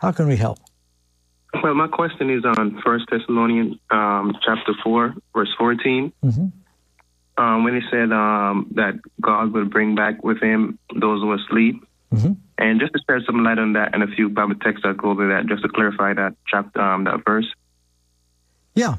How can we help? Well, my question is on 1 Thessalonians chapter 4, verse 14. When he said that God will bring back with him those who are asleep. And just to shed some light on that and a few Bible texts that go over that, just to clarify that chapter, that verse. Yeah.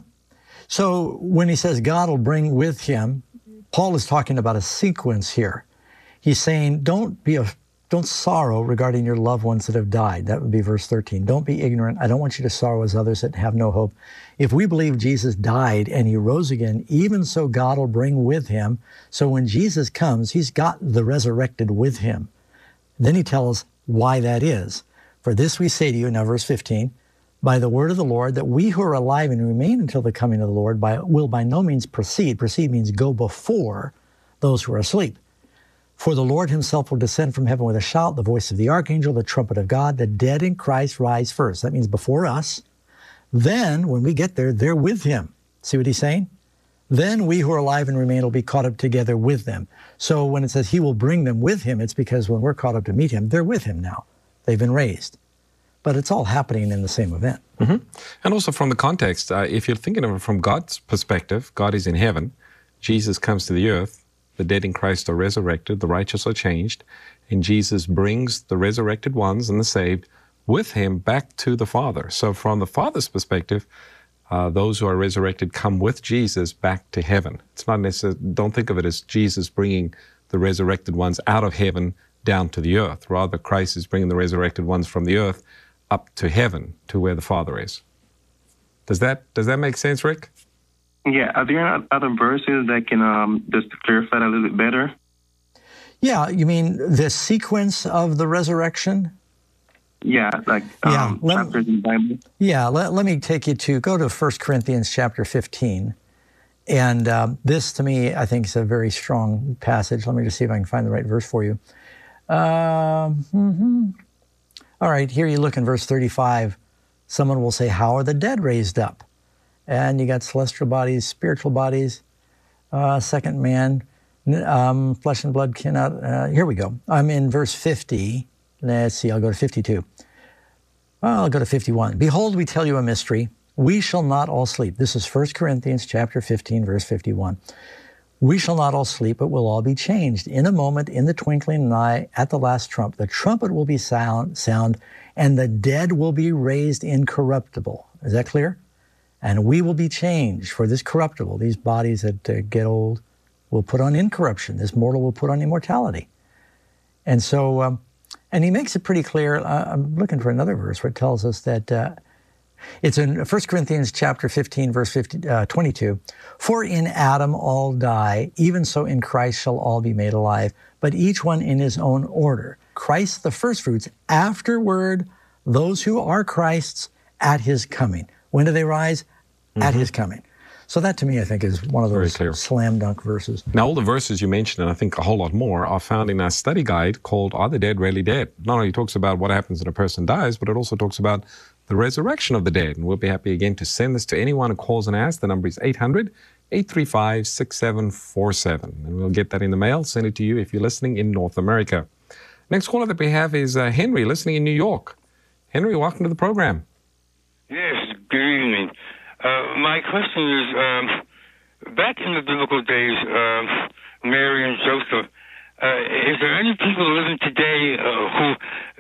So when he says God will bring with him, Paul is talking about a sequence here. He's saying, don't sorrow regarding your loved ones that have died. That would be verse 13. Don't be ignorant. I don't want you to sorrow as others that have no hope. If we believe Jesus died and he rose again, even so God will bring with him. So when Jesus comes, he's got the resurrected with him. Then he tells why that is. For this we say to you, now verse 15, by the word of the Lord, that we who are alive and remain until the coming of the Lord will by no means precede. Precede means go before those who are asleep. For the Lord himself will descend from heaven with a shout, the voice of the archangel, the trumpet of God. The dead in Christ rise first. That means before us. Then, when we get there, they're with him. See what he's saying? Then we who are alive and remain will be caught up together with them. So when it says he will bring them with him, it's because when we're caught up to meet him, they're with him now. They've been raised. But it's all happening in the same event. And also from the context, if you're thinking of it from God's perspective, God is in heaven. Jesus comes to the earth. The dead in Christ are resurrected, the righteous are changed, and Jesus brings the resurrected ones and the saved with him back to the Father. So from the Father's perspective, those who are resurrected come with Jesus back to heaven. It's not necessarily, don't think of it as Jesus bringing the resurrected ones out of heaven down to the earth. Rather, Christ is bringing the resurrected ones from the earth up to heaven, to where the Father is. Does that make sense, Rick? Yeah, are there other verses that can just clarify that a little bit better? Yeah, you mean the sequence of the resurrection? Yeah, like chapters in the Bible. Yeah, let me take you to, go to 1 Corinthians chapter 15. And this, to me, I think is a very strong passage. Let me just see if I can find the right verse for you. All right, here you look in verse 35. Someone will say, how are the dead raised up? And you got celestial bodies, spiritual bodies, second man, flesh and blood cannot. Here we go. I'm in verse 50. Let's see, I'll go to 52. Well, I'll go to 51. Behold, we tell you a mystery. We shall not all sleep. This is 1 Corinthians chapter 15, verse 51. We shall not all sleep, but we'll all be changed. In a moment, in the twinkling of an eye, at the last trump, the trumpet will be sound, and the dead will be raised incorruptible. Is that clear? And we will be changed, for this corruptible, these bodies that get old, will put on incorruption. This mortal will put on immortality. And so, and he makes it pretty clear. I'm looking for another verse where it tells us that it's in 1 Corinthians chapter 15, verse 22. For in Adam all die, even so in Christ shall all be made alive, but each one in his own order. Christ the firstfruits, afterward those who are Christ's at his coming. When do they rise? At his coming. So that, to me, I think is one of those slam dunk verses. Now, all the verses you mentioned, and I think a whole lot more, are found in our study guide called Are the Dead Really Dead? Not only talks about what happens when a person dies, but it also talks about the resurrection of the dead. And we'll be happy again to send this to anyone who calls and asks. The number is 800-835-6747. And we'll get that in the mail, send it to you if you're listening in North America. Next caller that we have is Henry, listening in New York. Henry, welcome to the program. Yes, good evening. My question is, back in the biblical days, Mary and Joseph, is there any people living today who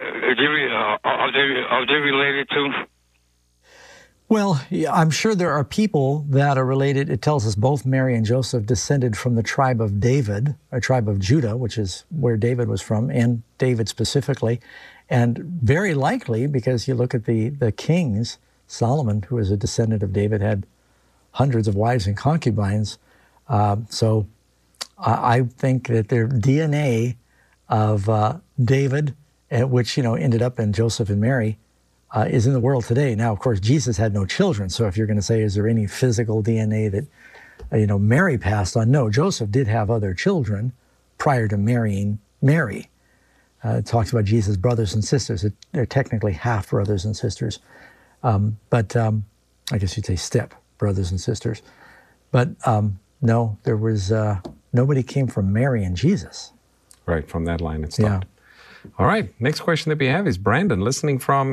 are they related to? Well, I'm sure there are people that are related. It tells us both Mary and Joseph descended from the tribe of David, a tribe of Judah, which is where David was from, and David specifically. And very likely, because you look at the kings, Solomon, who was a descendant of David, had hundreds of wives and concubines. So I think that their DNA of David, which ended up in Joseph and Mary, is in the world today. Now, of course, Jesus had no children. So if you're going to say, is there any physical DNA that Mary passed on? No, Joseph did have other children prior to marrying Mary. It talks about Jesus' brothers and sisters. They're technically half brothers and sisters. But I guess you'd say step brothers and sisters. But no, there was, nobody came from Mary and Jesus. Right, from that line it stopped. Yeah. All right, next question that we have is Brandon, listening from